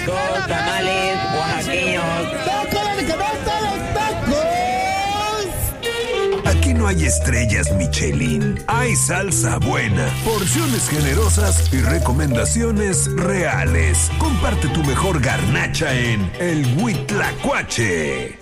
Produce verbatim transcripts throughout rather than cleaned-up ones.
tacos, tamales, oaxaqueños. ¡Tacos de canasta, los tacos! Aquí no hay estrellas Michelin, hay salsa buena, porciones generosas y recomendaciones reales. Comparte tu mejor garnacha en El Huitlacoche.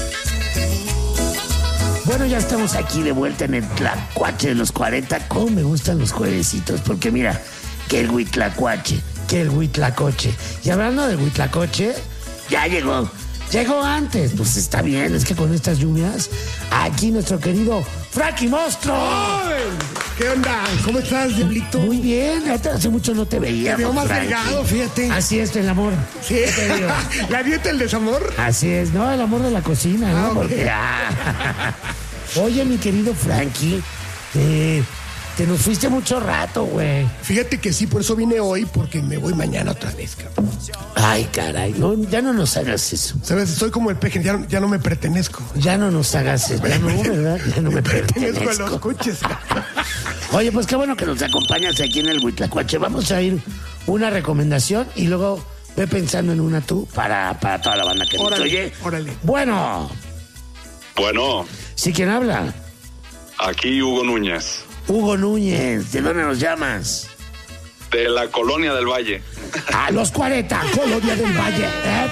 Bueno, ya estamos aquí de vuelta en el Tlacuache de los cuarenta. ¿Cómo me gustan los juevesitos? Porque mira, que el Huitlacoche, que el Huitlacoche. Y hablando de Huitlacoche, ya llegó. Llegó antes. Pues está bien, es que con estas lluvias, aquí nuestro querido Frankie Monstruo. ¡Ay! ¿Qué onda? ¿Cómo estás, Diablito? Muy bien, hace mucho no te veía. Te veo más delgado, fíjate. Así es, el amor. Sí. ¿La dieta el desamor? Así es, no, el amor de la cocina, ¿no? Ah, Porque, okay. ah. Oye, mi querido Frankie, eh, te nos fuiste mucho rato, güey. Fíjate que sí, por eso vine hoy, porque me voy mañana otra vez, cabrón. Ay, caray, no, ya no nos hagas eso. ¿Sabes? Soy como el peje, ya, ya no me pertenezco. Ya no nos hagas eso, ya no, ¿verdad? Ya no me Pertenezco a los pertenezco. coches, cabrón. Oye, pues qué bueno que nos acompañas aquí en el Huitlacoche. Vamos a ir una recomendación y luego ve pensando en una tú para, para toda la banda que nos Órale, oye. órale. Bueno, Bueno, ¿sí quién habla? aquí Hugo Núñez, Hugo Núñez, ¿de dónde nos llamas? de la Colonia del Valle. A los cuarenta, Colonia del Valle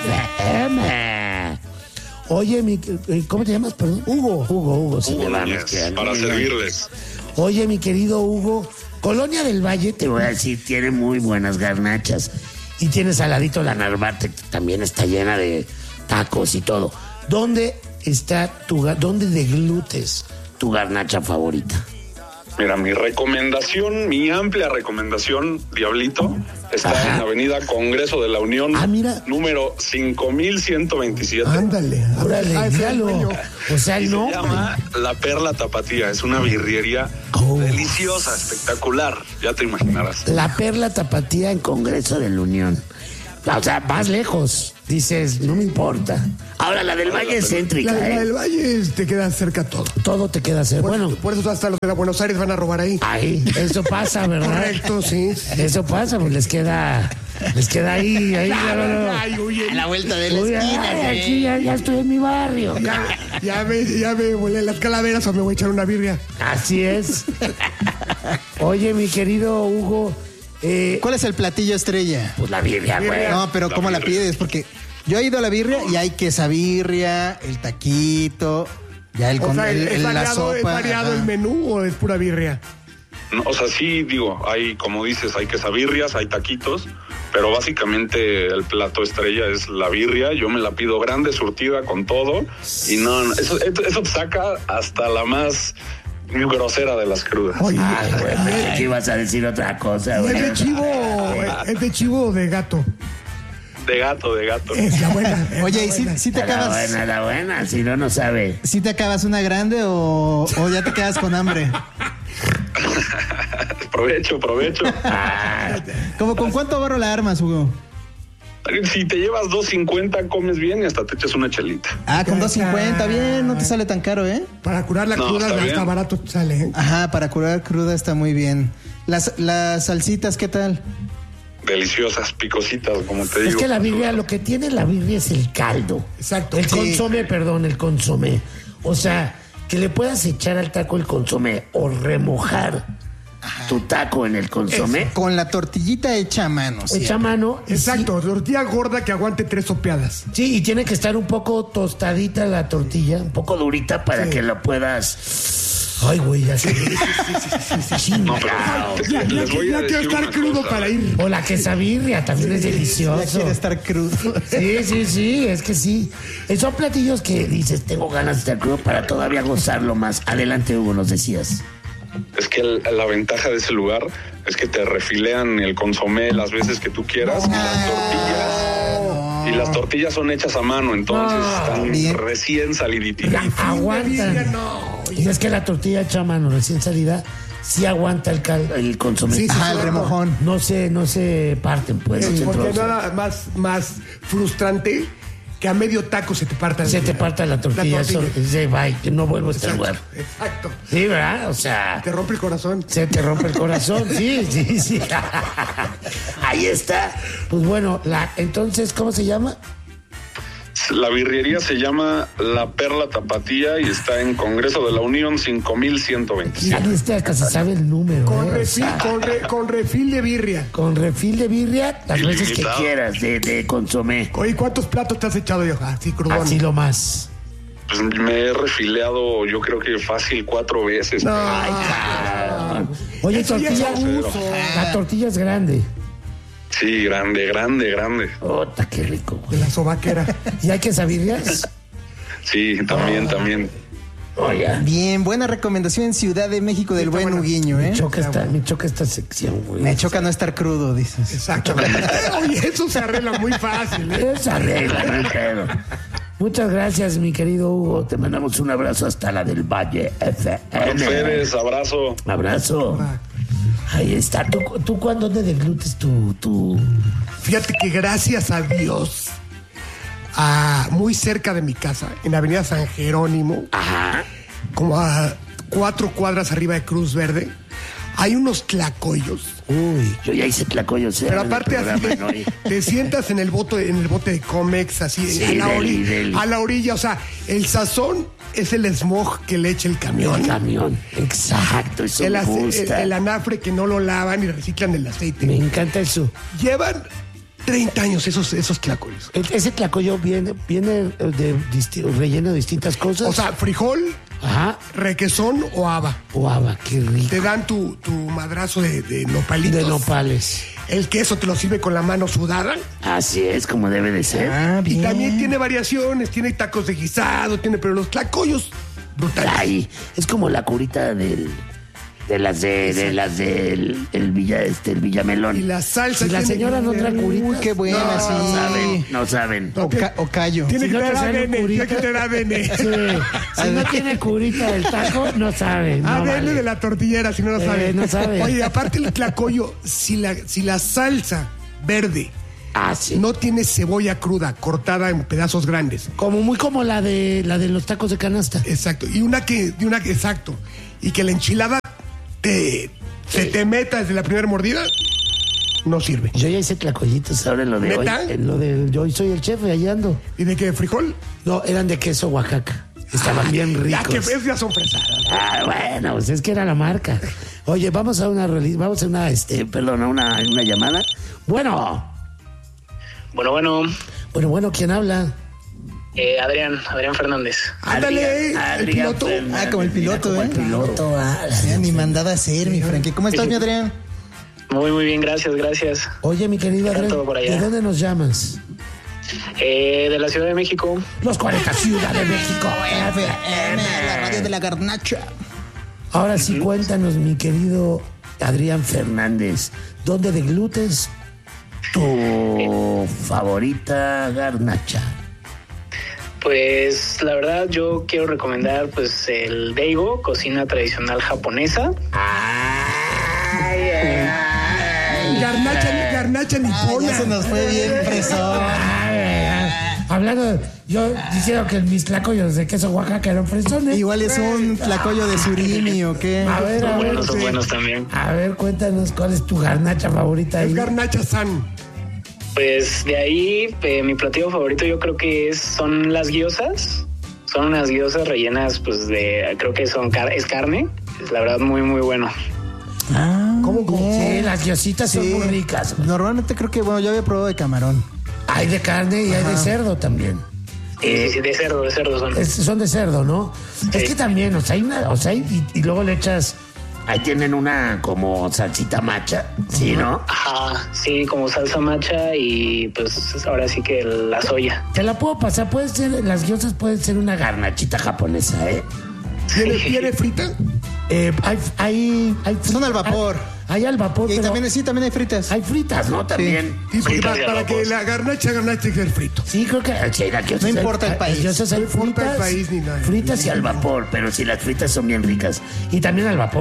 F M. Oye, mi, ¿cómo te llamas? Perdón. Hugo. Hugo, Hugo. Sí, Hugo me van, Núñez, es que- para servirles. Oye, mi querido Hugo, Colonia del Valle, te voy a decir, tiene muy buenas garnachas. Y tienes al ladito la Narvarte, que también está llena de tacos y todo. ¿Dónde está tu, ga- dónde deglutes tu garnacha favorita? Mira, mi recomendación, mi amplia recomendación, Diablito, está Ajá. en Avenida Congreso de la Unión, Ah, mira. número cinco mil ciento veintisiete. Ándale. Órale, Ah, ese es el míralo. dueño. O sea, Y el se nombre. llama La Perla Tapatía. Es una birrería Oh. deliciosa, espectacular. Ya te imaginarás. La Perla Tapatía en Congreso de la Unión. O sea, más lejos. Dices, no me importa. Ahora, la del Valle es céntrica, La, la ¿eh? del Valle te queda cerca todo. Todo te queda hacer. Por, Bueno, por eso hasta los de la Buenos Aires van a robar ahí. ahí, eso pasa, ¿verdad? Correcto, sí. Eso pasa, pues les queda, les queda ahí, ahí. Ay, oye, A la vuelta de la Uy, esquina. ay, ¿eh? aquí ya, ya estoy en mi barrio. ya, ya me, ya me volé las calaveras o me voy a echar una birria. Así es. Oye, mi querido Hugo, eh, ¿Cuál es el platillo estrella? pues la birria, güey. No, pero La ¿cómo la birria. pides? Porque yo he ido a la birria y hay quesabirria, el taquito, ya el O con sea, el- ¿es el- la variado, ¿es sopa. variado ajá. el menú o es pura birria? No, o sea, sí, digo, hay, como dices, hay quesabirrias, hay taquitos, pero básicamente el plato estrella es la birria. Yo me la pido grande, surtida, con todo, y no, no, eso, eso te saca hasta la más grosera de las crudas. Oye, Ay, güey, ¿y es- aquí vas a decir otra cosa, ¿y güey. ¿es de chivo, es de chivo o de gato? De gato, de gato. Es la buena. es Oye, la ¿y si, buena. si te La acabas buena, la buena, si no, no sabe. si te acabas una grande o, o ya te quedas con hambre? Provecho, provecho. Ah, ¿Cómo con cuánto barro la armas, Hugo? Si te llevas dos cincuenta, comes bien y hasta te echas una chelita. Ah, con Ya dos cincuenta, está. bien, no te sale tan caro, ¿eh? Para curar la No, cruda está está bien. barato sale, ¿eh? Ajá, para curar cruda está muy bien. Las, las salsitas, ¿qué tal? Deliciosas, picositas, como te es digo. que la birria, lo que tiene la birria es el caldo. Exacto. El Sí. consomé, perdón, el consomé. O sea, que le puedas echar al taco el consomé o remojar tu taco en el consomé. Con la tortillita hecha a mano. Echa siempre. mano. y Exacto, tortilla gorda que aguante tres sopeadas. Sí, sí, y tiene que estar un poco tostadita la tortilla, un poco durita para Sí. que la puedas. Ay, güey, ya sé. No, pero Ya, ya, les voy a ya quiero decir estar una crudo cosa. para ir. O la quesabirria también es Ya delicioso. quiere estar crudo. Sí, sí, sí, es que sí. Eh, Son platillos que dices, tengo ganas de estar crudo para todavía gozarlo más. Adelante, Hugo, nos decías. Es que el- la ventaja de ese lugar es que te refilean el consomé las veces que tú quieras y las tortillas. Y las tortillas son hechas a mano, entonces están bien. recién saliditas. La birria, aguantan. no. Y es que la tortilla hecha a mano, recién salida, sí aguanta el, cal, el consomé. Sí, sí, Ajá, el cierto. remojón. No se, no se parten, pues. no se Porque trozan. nada más, más frustrante que a medio taco se te parta Se te parta la tortilla, La tortilla. eso, ese bye, que no vuelvo a este Exacto, lugar. exacto. Sí, ¿verdad? O sea, Te rompe el corazón. se te rompe el corazón, sí, sí, sí. Ahí está. Pues bueno, la, entonces, ¿cómo se llama? La birrería se llama La Perla Tapatía y está en Congreso de la Unión cinco mil ciento veintisiete. Ahí está, hasta se sabe el número. Con, ¿eh? O refil, sea, con, re- con refil de birria. con refil de birria, las veces que Ilimitado. quieras, de, de consomé. Oye, ¿cuántos platos te has echado yo? Así, crudón. Así lo más. Pues me he refileado, yo creo que fácil cuatro veces. No. Oye, Eso ya es tortilla, abuso. la tortilla es grande. Sí, grande, grande, grande. Ota, qué rico, De güey. la sobaquera. ¿Y hay quesabirrias? Sí, también, también. Oye, Bien, buena recomendación en Ciudad de México del Está buen buena. Huguiño, ¿eh? me choca esta, me choca esta sección, güey. Me choca no estar crudo, dices. Exactamente. Oye, eso se arregla muy fácil, ¿eh? Esa regla, no hay pedo. Muchas gracias, mi querido Hugo. Te mandamos un abrazo hasta la del Valle F Don M. Férez, abrazo. Abrazo. Ahí está. ¿Tú, tú cuándo dónde deglutes tu, tu... Fíjate que gracias a Dios, a, muy cerca de mi casa, en Avenida San Jerónimo, Ajá. como a cuatro cuadras arriba de Cruz Verde, hay unos tlacoyos. Uy, yo ya hice tlacoyos. ¿eh? Pero en el aparte así, programa, de- ¿no? te sientas en el bote, en el bote de Comex, así, Sí, a, la deli, orilla, deli. a la orilla. O sea, el sazón es el smog que le echa el camión. El camión. Exacto, eso El, me ace- el- gusta. el anafre que no lo lavan y reciclan el aceite. Me encanta eso. Llevan treinta años esos, esos tlacoyos. E- Ese tlacoyo viene, viene de disti- relleno de distintas cosas. O sea, frijol, Ajá. requesón o haba. Guava, qué rico. Te dan tu, tu madrazo de, de nopalitos. De nopales. El queso te lo sirve con la mano sudada. Así es como debe de ser. Ah, Y bien. también tiene variaciones, tiene tacos de guisado, tiene, pero los tlacoyos brutales. Ay, es como la curita del de las de, de las del el Villa este el Villamelón. Y la salsa. Si la tiene- señora no trae curita. Uy, qué buena, No, sí. No saben, no saben. O, ca- o callo. Tiene Si que no te tener sale A D N, curita. tiene que tener A D N. Sí. Si no tiene curita del taco, no sabe. No A D N vale. de la tortillera, si no lo Eh, sabe. no sabe. Oye, aparte el tlacoyo, si la, si la salsa verde Ah, sí. no tiene cebolla cruda cortada en pedazos grandes. Como muy como la de la de los tacos de canasta. Exacto. Y una que, y una que, exacto. Y que la enchilada te, se te meta desde la primera mordida, no sirve. Yo ya hice tlacoyitos ahora en lo de hoy. ¿Neta? En lo de yo hoy soy el chef y ahí ando. ¿Y de qué? ¿Frijol? No, eran de queso Oaxaca. Estaban bien Ya ricos. que ves, ya son fresadas. Ah, bueno, pues es que era la marca. Oye, vamos a una reli- vamos a una, este, perdón, a una, una llamada. Bueno, Bueno, bueno, bueno, bueno, ¿quién habla? eh, Adrián, Adrián Fernández. Ándale, el Adrián piloto. Fernández. Ah, como el piloto, Mira, como ¿eh? el piloto, ah. Ya ni mandada a hacer, mi Frankie. ¿Cómo estás, mi Adrián? Muy, muy bien, gracias, gracias. Oye, mi querido Está Adrián, todo por allá. ¿de dónde nos llamas? Eh, de la Ciudad de México. Los cuarenta Ciudad de México. F M, la radio de la garnacha. Ahora sí, cuéntanos, mi querido Adrián Fernández, ¿dónde deglutes tu favorita garnacha? Pues la verdad yo quiero recomendar pues el Daigo, cocina tradicional japonesa. Garnacha, garnacha Ah, nipona. ya se nos fue bien fresón. Ay, ay, ay. Hablando, yo diciendo que mis tlacoyos de queso Oaxaca eran fresones. Igual es un tlacoyo de surimi o qué. A ver, a Son ver, buenos, son sí. buenos también. a ver, cuéntanos cuál es tu garnacha favorita Es ahí. garnacha san. Pues de ahí eh, mi platillo favorito yo creo que es, son las gyozas. Son unas gyozas rellenas pues de, creo que son car- es carne. Es la verdad muy, muy bueno. Ah, ¿Cómo, cómo? bien. Sí, las guiositas son Sí. muy ricas. Normalmente creo que, bueno, yo había probado de camarón. Hay de carne y hay de cerdo también. Sí, sí, sí, de cerdo, de cerdo son. Es- son de cerdo, ¿no? Es que también, o sea, hay una, o sea, y, y luego le echas, ahí tienen una como salsita macha, ¿sí, no? Ajá, sí, como salsa macha y pues ahora sí que la soya. Te la puedo pasar, puede ser, las gyozas pueden ser una garnachita japonesa, ¿eh? ¿Tiene, ¿Tiene frita? Eh, hay, hay, hay Son al vapor. Hay, hay al vapor, Y pero también, sí, también hay fritas. hay fritas, ¿no? También. Sí, porque Fritas para, y para arroz. que la garnacha, garnacha tiene que ser frito. Sí, creo que sí, hay las gyozas No hay- importa el hay- país. hay gyozas hay No importa fritas, el país ni nada. fritas y al vapor, pero sí, las fritas son bien ricas. Y también al vapor.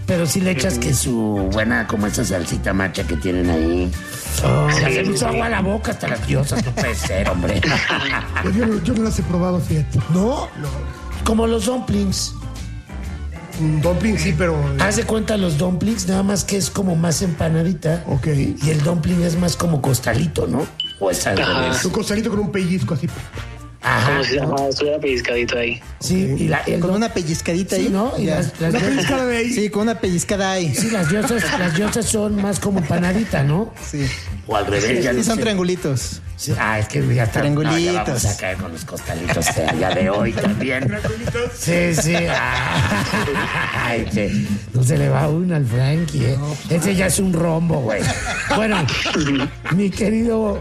pero si le echas que su buena, como esa salsita macha que tienen ahí. Oh, Sí, se me sí, hizo sí. agua a la boca hasta las diosas, no puede ser, hombre. Pues yo, no- yo no las he probado, fíjate. ¿No? Como los dumplings. Un dumpling sí, pero... Haz de cuenta los dumplings, nada más que es como más empanadita. Ok. Y el dumpling es más como costalito, ¿no? O es al Ajá. revés. Un costalito con un pellizco así. Ajá. Como si ¿no? ajá, estuviera pellizcadito ahí. Sí, y la, el Con dum- una pellizcadita Sí, ahí. ¿no? Y Ya. las, las Una diosas- pellizcada de ahí. Sí, con una pellizcada ahí. sí, las diosas, las diosas son más como empanadita, ¿no? Sí. O al revés, ya Sí, no son sé. triangulitos. Sí, ah, es que ya está. Triangulitos. No, ya vamos a caer con los costalitos de allá de hoy también. Sí, sí. Ay, que no se le va una al Frankie, ¿eh? Ese ya es un rombo, güey. Bueno, mi querido.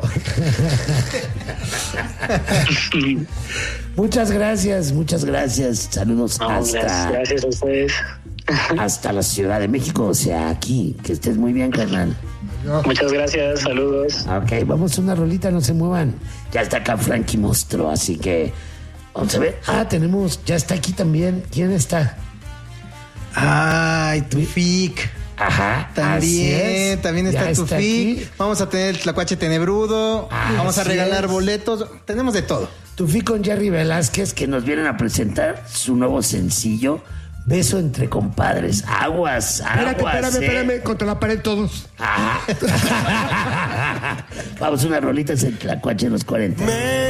Muchas gracias, muchas gracias. Saludos No, hasta, gracias, gracias a ustedes. hasta la Ciudad de México, o sea, aquí. Que estés muy bien, carnal. Muchas gracias, saludos. Ok, vamos a una rolita, no se muevan. Ya está acá Frankie Monstruo, así que vamos a ver. Ah, tenemos, ya está aquí también. ¿Quién está? Ay, Tufik. Ajá, así También, es. también está Ya Tufik. aquí. Vamos a tener el tlacuache tenebrudo. Así Vamos a regalar es. boletos. Tenemos de todo. Tufí con Jerry Velázquez, que nos vienen a presentar su nuevo sencillo, Beso entre compadres. Aguas, aguas. Espérate, espérame, eh. espérame. Contra la pared todos. Ajá. Vamos, una rolita, es el Tlacuache de los cuarenta.